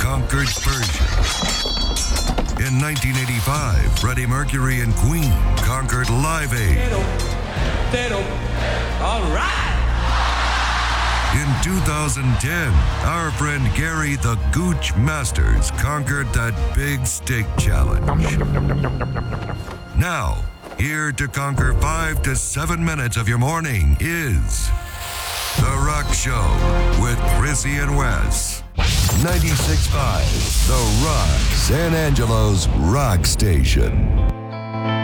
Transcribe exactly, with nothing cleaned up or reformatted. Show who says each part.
Speaker 1: conquered Persia. In nineteen eighty-five, Freddie Mercury and Queen conquered Live Aid.
Speaker 2: All right.
Speaker 1: In two thousand ten, our friend Gary the Gooch Masters conquered that big steak challenge. Now, here to conquer five to seven minutes of your morning is The Rock Show with Chrissy and Wes. ninety-six point five The Rock, San Angelo's rock station.